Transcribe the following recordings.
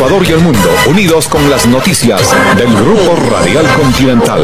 Ecuador y el mundo, unidos con las noticias del Grupo Radial Continental.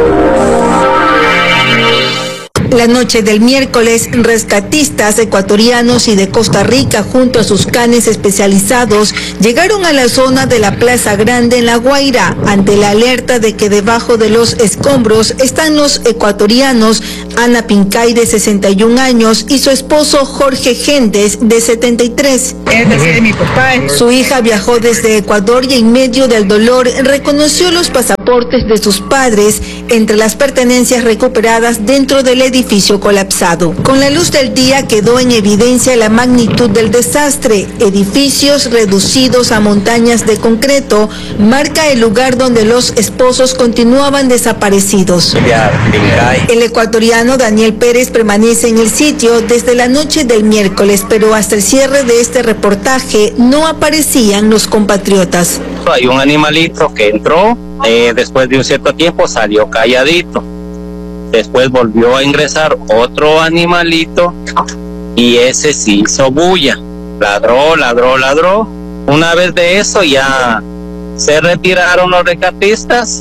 La noche del miércoles, rescatistas ecuatorianos y de Costa Rica, junto a sus canes especializados, llegaron a la zona de la Plaza Grande en La Guaira, ante la alerta de que debajo de los escombros están los ecuatorianos Ana Pincay, de 61 años, y su esposo Jorge Gendes, de 73. Su hija viajó desde Ecuador y en medio del dolor reconoció los pasaportes de sus padres entre las pertenencias recuperadas dentro del edificio colapsado. Con la luz del día quedó en evidencia la magnitud del desastre. Edificios reducidos a montañas de concreto marca el lugar donde los esposos continuaban desaparecidos. El ecuatoriano Daniel Pérez permanece en el sitio desde la noche del miércoles, pero hasta el cierre de este reportaje no aparecían los compatriotas. Hay un animalito que entró, después de un cierto tiempo salió calladito. Después volvió a ingresar otro animalito y ese sí hizo bulla. Ladró. Una vez de eso ya se retiraron los rescatistas.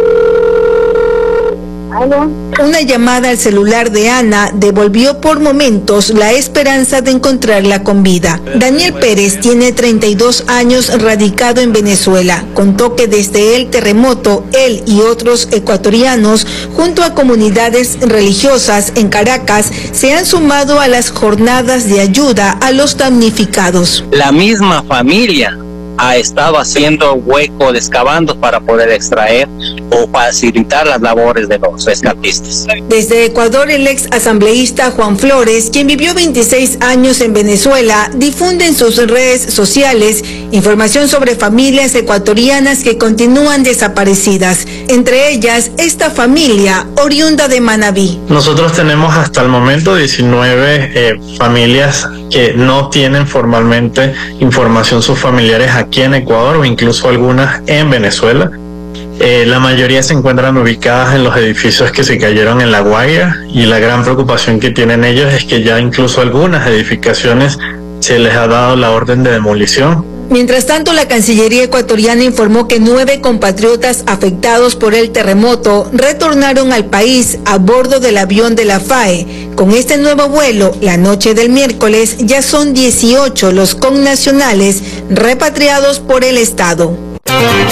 Una llamada al celular de Ana devolvió por momentos la esperanza de encontrarla con vida. Daniel Pérez tiene 32 años, radicado en Venezuela. Contó que desde el terremoto, él y otros ecuatorianos, junto a comunidades religiosas en Caracas, se han sumado a las jornadas de ayuda a los damnificados. La misma familia ha estado haciendo huecos, excavando para poder extraer o facilitar las labores de los rescatistas. Desde Ecuador, el ex asambleísta Juan Flores, quien vivió 26 años en Venezuela, difunde en sus redes sociales información sobre familias ecuatorianas que continúan desaparecidas, entre ellas esta familia oriunda de Manabí. Nosotros tenemos hasta el momento 19 familias que no tienen formalmente información sus familiares aquí en Ecuador o incluso algunas en Venezuela. La mayoría se encuentran ubicadas en los edificios que se cayeron en La Guaira, y la gran preocupación que tienen ellos es que ya incluso algunas edificaciones se les ha dado la orden de demolición. Mientras tanto, la Cancillería ecuatoriana informó que 9 compatriotas afectados por el terremoto retornaron al país a bordo del avión de la FAE. Con este nuevo vuelo, la noche del miércoles, ya son 18 los connacionales repatriados por el Estado.